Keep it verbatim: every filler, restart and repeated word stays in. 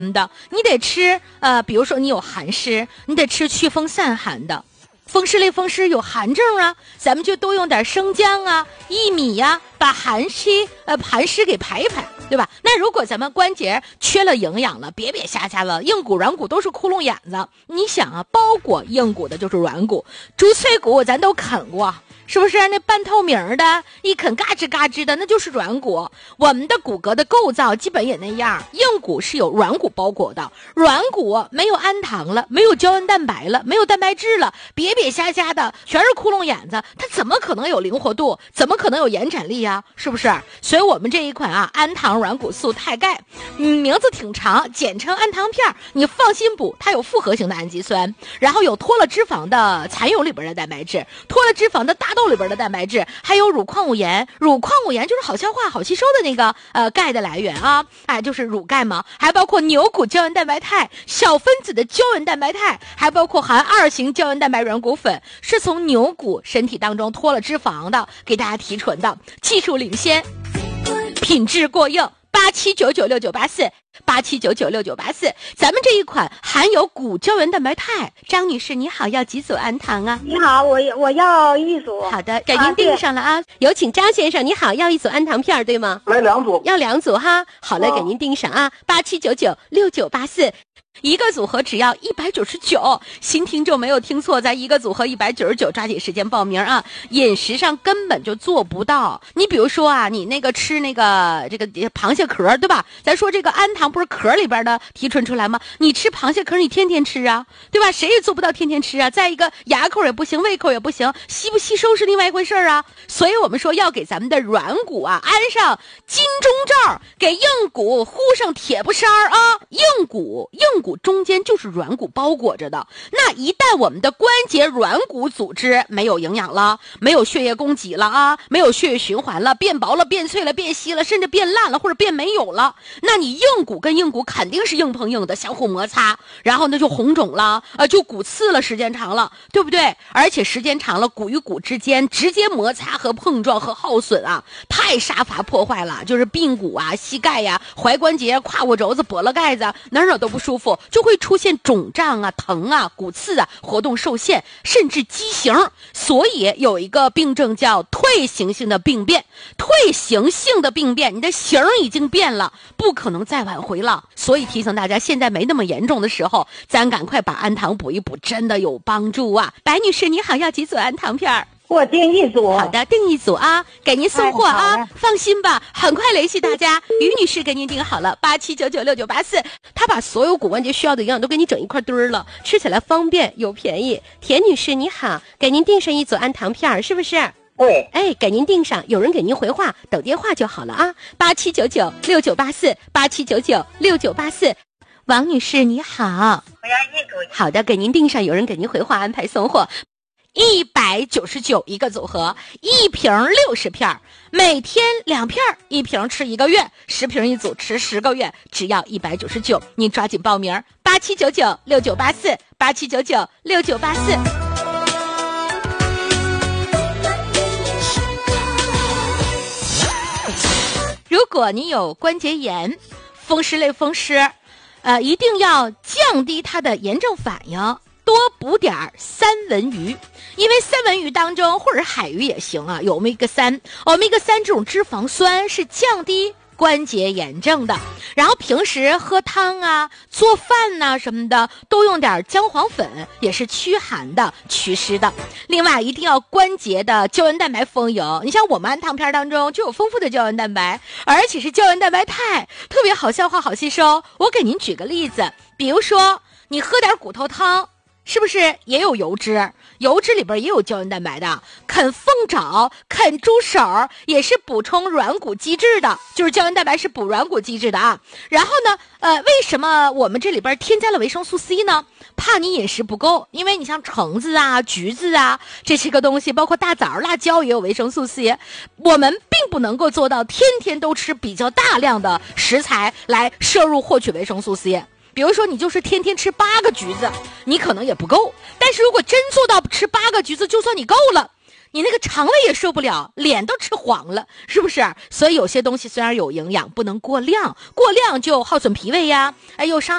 的，你得吃呃，比如说你有寒湿，你得吃祛风散寒的。风湿类风湿有寒症啊，咱们就多用点生姜啊、薏米呀、啊，把寒气呃寒湿给排一排，对吧？那如果咱们关节缺了营养了，瘪瘪下下了，硬骨软骨都是窟窿眼子，你想啊，包裹硬骨的就是软骨，竹脆骨咱都啃过。是不是那半透明的一啃嘎吱嘎吱的那就是软骨？我们的骨骼的构造基本也那样，硬骨是有软骨包裹的，软骨没有氨糖了，没有胶原蛋白了，没有蛋白质了，瘪瘪下下的全是窟窿眼子，它怎么可能有灵活度？怎么可能有延展力啊？是不是？所以我们这一款啊氨糖软骨素钛钙，嗯，名字挺长，简称氨糖片，你放心补，它有复合型的氨基酸，然后有脱了脂肪的蚕蛹里边的蛋白质，脱了脂肪的大豆里边的蛋白质，还有乳矿物盐，乳矿物盐就是好消化好吸收的那个呃钙的来源啊，哎就是乳钙嘛，还包括牛骨胶原蛋白肽，小分子的胶原蛋白肽，还包括含二型胶原蛋白软骨粉，是从牛骨身体当中脱了脂肪的，给大家提纯的，技术领先，品质过硬。八七九九六九八四，八七九九六九八四，咱们这一款含有骨胶原蛋白肽。张女士你好，要几组氨糖啊？ 你好，我我要一组。 好的，给您订上了啊。有请张先生，你好，要一组氨糖片对吗？ 来两组。 要两组哈。好嘞，给您订上啊。八七九九六九八四。一个组合只要一百九十九，新听众没有听错，在一个组合一百九十九，抓紧时间报名啊！饮食上根本就做不到。你比如说啊，你那个吃那个这个螃蟹壳，对吧？咱说这个氨糖不是壳里边的提纯出来吗？你吃螃蟹壳，你天天吃啊，对吧？谁也做不到天天吃啊。再一个，牙口也不行，胃口也不行，吸不吸收是另外一回事啊。所以我们说要给咱们的软骨啊安上金钟罩，给硬骨糊上铁布衫啊。硬骨，硬骨。中间就是软骨包裹着的，那一旦我们的关节软骨组织没有营养了，没有血液供给了啊，没有血液循环了，变薄了，变脆了，变稀了，甚至变烂了，或者变没有了，那你硬骨跟硬骨肯定是硬碰硬的，相互摩擦，然后呢就红肿了，呃，就骨刺了，时间长了，对不对？而且时间长了，骨与骨之间直接摩擦和碰撞和耗损啊，太杀伐破坏了，就是髌骨啊、膝盖呀、啊、踝关节、胯骨轴子、脖了盖子，哪哪都不舒服。就会出现肿胀啊、疼啊、骨刺啊、活动受限，甚至畸形。所以有一个病症叫退行性的病变。退行性的病变，你的形已经变了，不可能再挽回了。所以提醒大家，现在没那么严重的时候，咱赶快把氨糖补一补，真的有帮助啊！白女士，你好，要几组氨糖片？ 我订一组。 好的，订一组啊，给您送货啊，哎、放心吧，很快联系大家。于女士给您订好了，八七九九六九八四，她把所有骨关节需要的营养都给你整一块堆儿了，吃起来方便又便宜。田女士你好，给您订上一组氨糖片，是不是？ 对， 哎，给您订上，有人给您回话，等电话就好了啊，八七九九六九八四，八七九九六九八四。王女士你好， 我要一组。 好的，给您订上，有人给您回话，安排送货。一百九十九一个组合，一瓶六十片，每天两片，一瓶吃一个月，十瓶一组吃十个月，只要一百九十九，您抓紧报名，八七九九六九八四，八七九九六九八四。如果你有关节炎、风湿类风湿，呃，一定要降低它的炎症反应。多补点三文鱼，因为三文鱼当中或者海鱼也行啊，有欧米伽三，欧米伽三这种脂肪酸是降低关节炎症的。然后平时喝汤啊、做饭呐、啊、什么的，都用点姜黄粉，也是驱寒的、祛湿的。另外，一定要关节的胶原蛋白丰盈。你像我们氨糖片当中就有丰富的胶原蛋白，而且是胶原蛋白肽，特别好消化、好吸收。我给您举个例子，比如说你喝点骨头汤。是不是也有油脂？油脂里边也有胶原蛋白的。啃凤爪、啃猪手也是补充软骨机制的，就是胶原蛋白是补软骨机制的啊。然后呢，呃，为什么我们这里边添加了维生素 C 呢？怕你饮食不够，因为你像橙子啊、橘子啊这些个东西，包括大枣、辣椒也有维生素 C。我们并不能够做到天天都吃比较大量的食材来摄入获取维生素 C。比如说你就是天天吃八个橘子，你可能也不够。但是如果真做到吃八个橘子，就算你够了， 你那个肠胃也受不了，脸都吃黄了，是不是？所以有些东西虽然有营养，不能过量，过量就耗损脾胃呀，哎，又伤